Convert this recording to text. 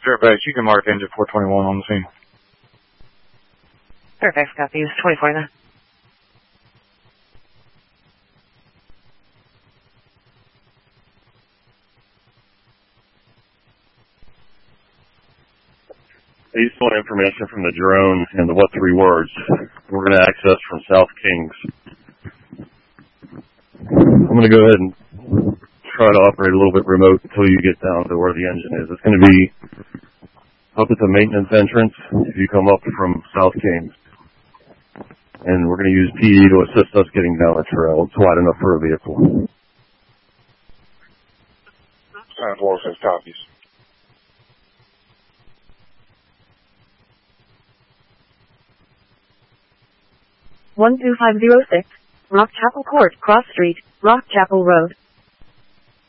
Fairfax, you can mark engine 421 on the scene. Fairfax, copy. Use 24 now. I just want information from the drone and the what three words we're going to access from South Kings. I'm going to go ahead and try to operate a little bit remote until you get down to where the engine is. It's going to be up at the maintenance entrance if you come up from South Kings. And we're going to use PE to assist us getting down the trail. It's wide enough for a vehicle. 406 copies. (12506), Rock Chapel Court, Cross Street, Rock Chapel Road.